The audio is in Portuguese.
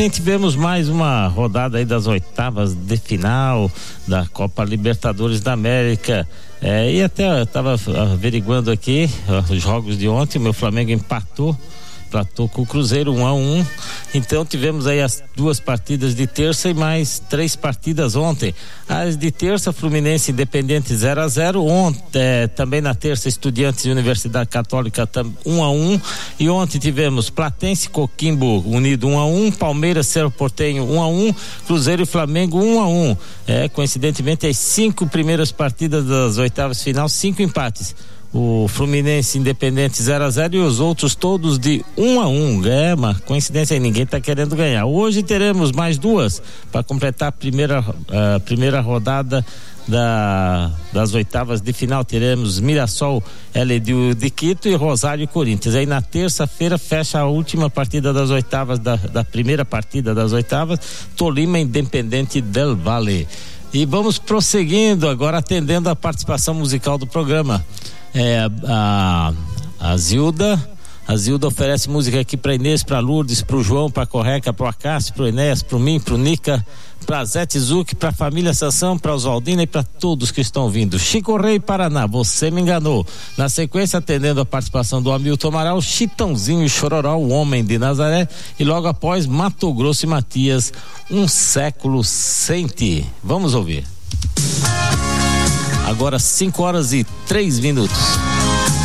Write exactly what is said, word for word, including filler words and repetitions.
ontem tivemos mais uma rodada aí das oitavas de final da Copa Libertadores da América. É, e até eu tava averiguando aqui ó, os jogos de ontem. O meu Flamengo empatou Empatou com o Cruzeiro um a um. Então tivemos aí as duas partidas de terça e mais três partidas ontem. As de terça, Fluminense Independente zero a zero. Ontem, é, também na terça, Estudiantes e Universidade Católica um a um. E ontem tivemos Platense Coquimbo Unido um a um, Palmeiras Cerro Porteño um a um, Cruzeiro e Flamengo um a um. É, coincidentemente, as cinco primeiras partidas das oitavas de final, cinco empates. O Fluminense Independente zero a zero e os outros todos de um a um. É uma coincidência aí, ninguém está querendo ganhar. Hoje teremos mais duas para completar a primeira, a primeira rodada da, das oitavas de final. Teremos Mirassol L D U de Quito e Rosário Corinthians. Aí na terça-feira fecha a última partida das oitavas, da, da primeira partida das oitavas, Tolima Independente del Valle. E vamos prosseguindo agora, atendendo a participação musical do programa. É, a, a Zilda a Zilda oferece música aqui para Inês, para Lourdes, para o João, para a Correca, para o Acácio, para o Enéas, para mim, para o Nica, para Zete Zuc, para a família Sansão, para Oswaldina e para todos que estão ouvindo. Chico Rei, Paraná, você me enganou. Na sequência, atendendo a participação do Hamilton Amaral, Chitãozinho e Chororó, o Homem de Nazaré, e logo após Mato Grosso e Matias, Um Século Sem Ti. Vamos ouvir. Agora cinco horas e três minutos.